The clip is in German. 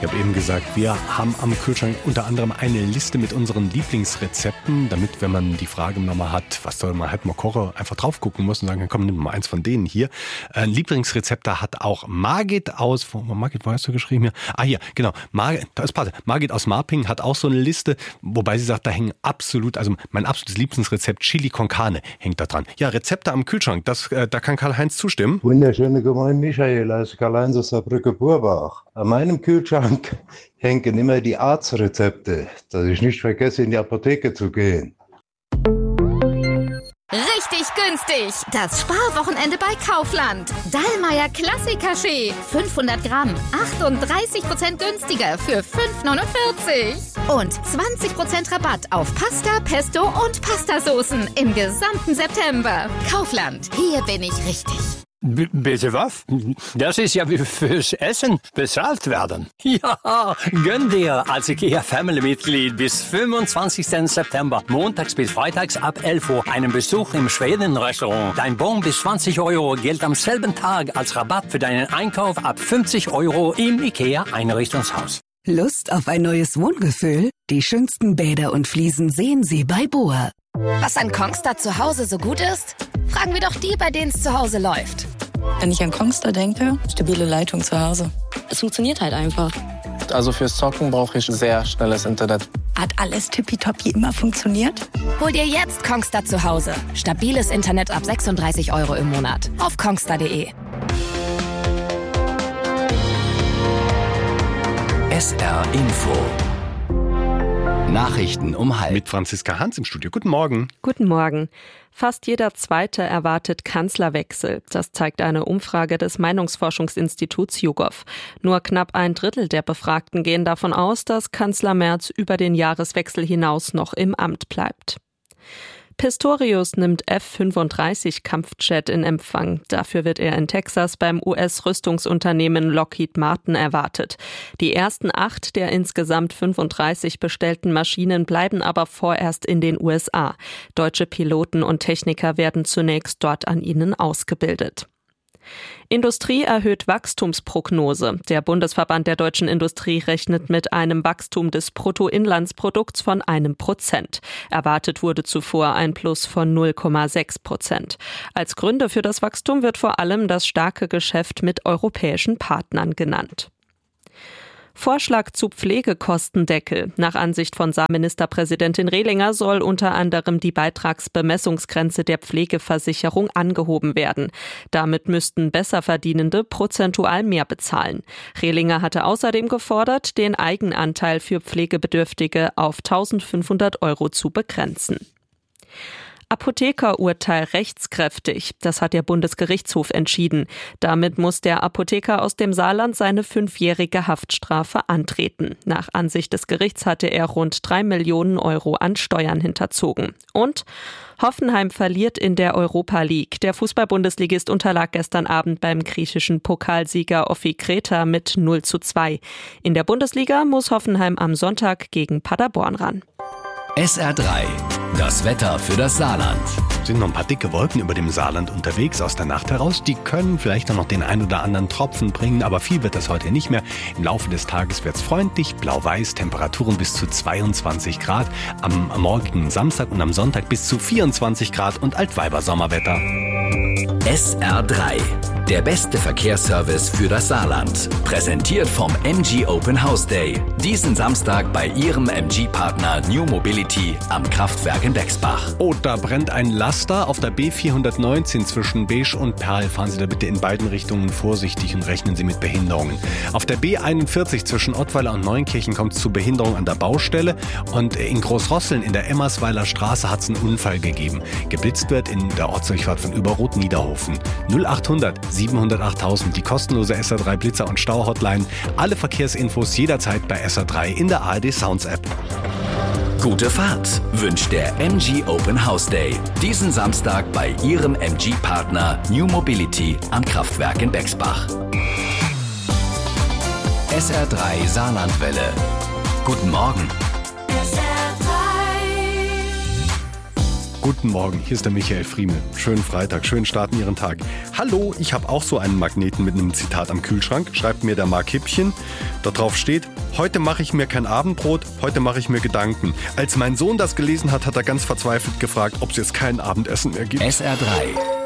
Ich habe eben gesagt, wir haben am Kühlschrank unter anderem eine Liste mit unseren Lieblingsrezepten, damit, wenn man die Frage nochmal hat, was soll man halt mal kochen, einfach drauf gucken muss und sagen, komm, nimm mal eins von denen hier. Ein Lieblingsrezept, da hat auch Margit aus, Margit, wo hast du geschrieben hier? Ah, hier, genau. Margit aus Marping hat auch so eine Liste, wobei sie sagt, da hängen absolut, also mein absolutes Lieblingsrezept, Chili con Carne, hängt da dran. Ja, Rezepte am Kühlschrank, da kann Karl-Heinz zustimmen. Wunderschöne Gemeinde Michael, also Karl-Heinz aus Saarbrücke-Burbach. An meinem Kühlschrank hängen immer die Arztrezepte, dass ich nicht vergesse, in die Apotheke zu gehen. Richtig günstig! Das Sparwochenende bei Kaufland. Dallmayr Klassiker-Schee. 500 Gramm. 38% günstiger für 5,49. Und 20% Rabatt auf Pasta, Pesto und Pastasoßen im gesamten September. Kaufland. Hier bin ich richtig. Bitte was? Das ist ja wie fürs Essen bezahlt werden. Ja, gönn dir als IKEA-Family-Mitglied bis 25. September, montags bis freitags ab 11 Uhr, einen Besuch im Schweden-Restaurant. Dein Bon bis 20 € gilt am selben Tag als Rabatt für deinen Einkauf ab 50 € im IKEA-Einrichtungshaus. Lust auf ein neues Wohngefühl? Die schönsten Bäder und Fliesen sehen Sie bei Boa. Was an Kongstar zu Hause so gut ist? Fragen wir doch die, bei denen es zu Hause läuft. Wenn ich an Kongstar denke, stabile Leitung zu Hause. Es funktioniert halt einfach. Also fürs Zocken brauche ich sehr schnelles Internet. Hat alles tippitoppi immer funktioniert? Hol dir jetzt Kongstar zu Hause. Stabiles Internet ab 36 € im Monat. Auf kongstar.de. SR Info. Nachrichten um 12:30. Mit Franziska Hans im Studio. Guten Morgen. Guten Morgen. Fast jeder Zweite erwartet Kanzlerwechsel. Das zeigt eine Umfrage des Meinungsforschungsinstituts YouGov. Nur knapp 1/3 der Befragten gehen davon aus, dass Kanzler Merz über den Jahreswechsel hinaus noch im Amt bleibt. Pistorius nimmt F-35-Kampfjet in Empfang. Dafür wird er in Texas beim US-Rüstungsunternehmen Lockheed Martin erwartet. Die ersten 8 der insgesamt 35 bestellten Maschinen bleiben aber vorerst in den USA. Deutsche Piloten und Techniker werden zunächst dort an ihnen ausgebildet. Industrie erhöht Wachstumsprognose. Der Bundesverband der deutschen Industrie rechnet mit einem Wachstum des Bruttoinlandsprodukts von 1%. Erwartet wurde zuvor ein Plus von 0,6%. Als Gründe für das Wachstum wird vor allem das starke Geschäft mit europäischen Partnern genannt. Vorschlag zu Pflegekostendeckel. Nach Ansicht von Saarministerpräsidentin Rehlinger soll unter anderem die Beitragsbemessungsgrenze der Pflegeversicherung angehoben werden. Damit müssten Besserverdienende prozentual mehr bezahlen. Rehlinger hatte außerdem gefordert, den Eigenanteil für Pflegebedürftige auf 1.500 € zu begrenzen. Apothekerurteil rechtskräftig. Das hat der Bundesgerichtshof entschieden. Damit muss der Apotheker aus dem Saarland seine 5-jährige Haftstrafe antreten. Nach Ansicht des Gerichts hatte er rund 3 Millionen € an Steuern hinterzogen. Und Hoffenheim verliert in der Europa League. Der Fußball-Bundesligist unterlag gestern Abend beim griechischen Pokalsieger Offi Kreta mit 0:2. In der Bundesliga muss Hoffenheim am Sonntag gegen Paderborn ran. SR3, das Wetter für das Saarland. Sind noch ein paar dicke Wolken über dem Saarland unterwegs aus der Nacht heraus. Die können vielleicht noch den ein oder anderen Tropfen bringen, aber viel wird das heute nicht mehr. Im Laufe des Tages wird es freundlich, blau-weiß, Temperaturen bis zu 22 Grad. Am morgigen Samstag und am Sonntag bis zu 24 Grad und Altweiber-Sommerwetter. SR3, der beste Verkehrsservice für das Saarland. Präsentiert vom MG Open House Day. Diesen Samstag bei Ihrem MG-Partner New Mobility am Kraftwerk in Bexbach. Oh, da brennt ein Laster auf der B419 zwischen Beesch und Perl. Fahren Sie da bitte in beiden Richtungen vorsichtig und rechnen Sie mit Behinderungen. Auf der B41 zwischen Ottweiler und Neunkirchen kommt es zu Behinderung an der Baustelle. Und in Großrosseln in der Emmersweiler Straße hat es einen Unfall gegeben. Geblitzt wird in der Ortsdurchfahrt von Überrot-Niederhofen. 0800 700 8000, die kostenlose SR3 Blitzer- und Stau-Hotline. Alle Verkehrsinfos jederzeit bei SR3 in der ARD Sounds App. Gute Fahrt wünscht der MG Open House Day. Diesen Samstag bei Ihrem MG-Partner New Mobility am Kraftwerk in Bexbach. SR3 Saarlandwelle. Guten Morgen. Guten Morgen, hier ist der Michael Friemel. Schönen Freitag, schönen Start in Ihren Tag. Hallo, ich habe auch so einen Magneten mit einem Zitat am Kühlschrank, schreibt mir der Mark Hippchen. Da drauf steht: Heute mache ich mir kein Abendbrot, heute mache ich mir Gedanken. Als mein Sohn das gelesen hat, hat er ganz verzweifelt gefragt, ob es jetzt kein Abendessen mehr gibt. SR3